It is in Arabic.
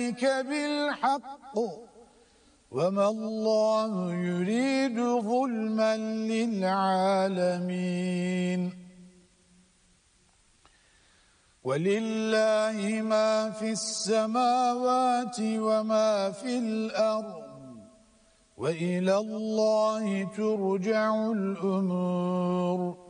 إليك بالحق وما الله يريد ظلما للعالمين ولله ما في السماوات وما في الأرض وإلى الله ترجع الأمور